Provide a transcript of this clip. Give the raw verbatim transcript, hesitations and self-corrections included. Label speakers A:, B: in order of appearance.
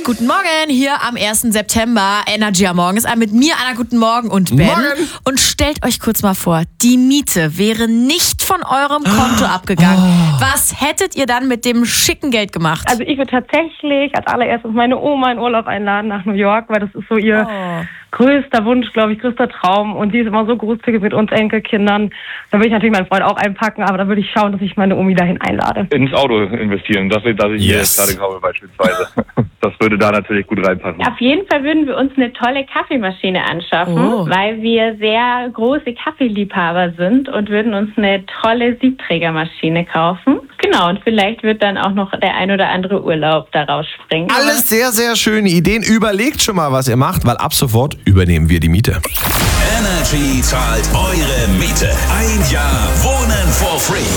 A: Guten Morgen, hier am ersten September. Energy am Morgen ist ein mit mir, Anna, guten Morgen und Ben.
B: Morgen.
A: Und stellt euch kurz mal vor, die Miete wäre nicht von eurem Konto abgegangen.
B: Oh.
A: Was hättet ihr dann mit dem schicken Geld gemacht?
C: Also ich würde tatsächlich als allererstes meine Oma in Urlaub einladen nach New York, weil das ist so ihr
A: Oh.
C: größter Wunsch, glaube ich, größter Traum. Und die ist immer so großzügig mit uns Enkelkindern. Da würde ich natürlich meinen Freund auch einpacken, aber da würde ich schauen, dass ich meine Omi dahin einlade.
D: Ins Auto investieren, das, das ich
B: Yes.
D: jetzt gerade kaufe beispielsweise. Das würde da natürlich gut reinpassen.
E: Auf jeden Fall würden wir uns eine tolle Kaffeemaschine anschaffen,
A: Oh.
E: weil wir sehr große Kaffeeliebhaber sind und würden uns eine tolle Siebträgermaschine kaufen. Genau, und vielleicht wird dann auch noch der ein oder andere Urlaub daraus springen.
B: Alles sehr, sehr schöne Ideen. Überlegt schon mal, was ihr macht, weil ab sofort übernehmen wir die Miete.
F: Energy zahlt eure Miete. Ein Jahr Wohnen for free.